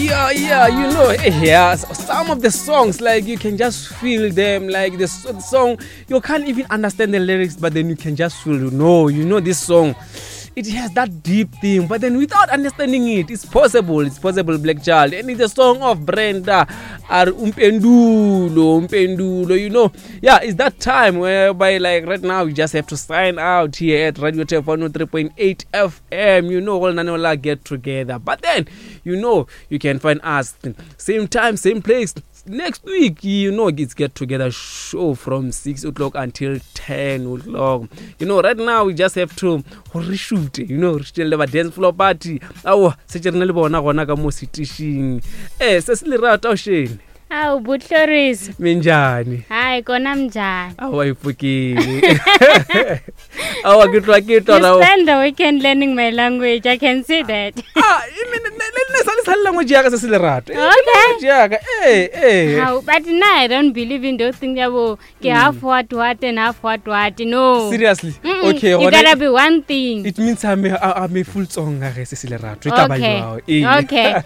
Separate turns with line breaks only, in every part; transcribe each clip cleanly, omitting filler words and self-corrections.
Yeah, you know, yeah, some of the songs, like, you can just feel them, like, the song, you can't even understand the lyrics, but then you can just feel, you know this song, it has that deep theme, but then without understanding it, it's possible, Black Child. And it's a song of Brenda, Umpendulo, you know. Yeah, it's that time whereby, like, right now, you just have to sign out here at Radio TF 103.8 FM, you know, all Nanola get together. But then, you know, you can find us same time, same place. Next week, you know, it's get together show from 6 o'clock until 10 o'clock. You know, right now we just have to reshoot, you know, reshoot dance floor party. Sejernele bona gona ka mo sitishing. Sesilerato Shane.
Awu Butloris.
Minjani?
Hayi kona mnjani?
Awayifukile. Awakitwa
You spend the weekend learning my language. I can see that.
Language yaka sesilerato.
Okay.
Yaka.
But now I don't believe in those things. Half what and half what. No.
Seriously? Okay.
You gotta be one thing.
It means I'm a full song. Okay.
Okay.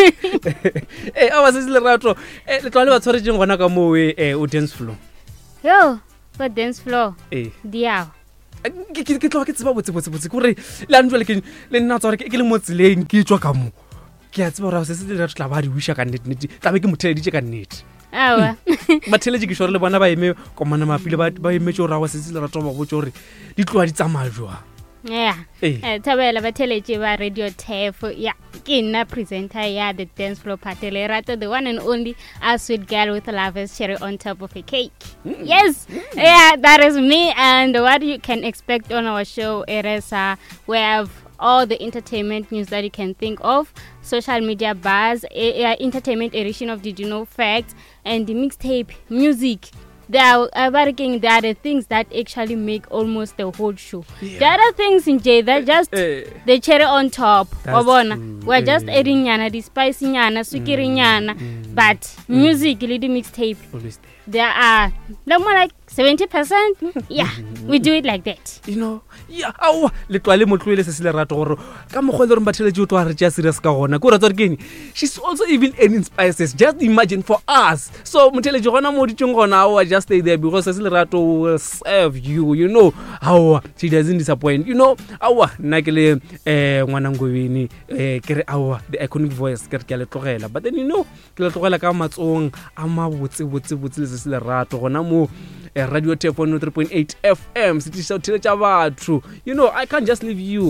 Hey, I was sesilerato. Le tlwale ba tshwaretseng gona ka mo o dance floor.
Yo, go dance floor. Diao.
Ke tloga ke tseba botse gore le ntwe le nna tsore ke le mo tseleng ke tswa ka mo. Ke a tseba gore se se dira tla ba di wisha ka nnete. Tla be ke motheleditse ka nnete.
Awa.
Ba theleje ke shore le bona ba eme komana mapile ba eme tso rawa se se le rato ba botse gore di tloa di tsamaya jwa.
Yeah. Tabela batheleje ba Radio TF. Yeah. Kina presenter ya the dance floor party le rato, the one and only a sweet girl with a lover's cherry on top of a cake. Yes. Yeah, that is me. And what you can expect on our show, Eresa, we have all the entertainment news that you can think of, social media buzz, entertainment edition of Did You Know Facts, and the mixtape music. There are the things that actually make almost the whole show. Yeah. The other things in J, they're just the cherry on top. We're just adding nyana, the spicy nyana, sukiri nyana, but music, little mixtape. There are no more like 70%. Yeah, we do it like that.
You know, yeah. Le tlwale motlwele se sile rato gore ka mogwele re mbathele jo twa re tja serious ka gona go ratsa re she's also even adding spices. Just imagine for us. So mothele jo gona mo ditjong gona just stay there because se sile rato will serve you, you know. She doesn't disappoint, you know. Nna ke le ngwana ngobeni ke re the iconic voice ke le tlogela, but then you know ke le tlogela ka matsong a mabotse le se sile rato gona mo Radio TF 103.8 FM. You know, I can't just leave you.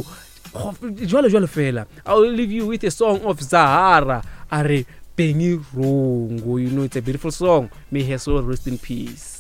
I will leave you with a song of Zahara, Are Pengi Rongo. You know, it's a beautiful song. May her soul rest in peace.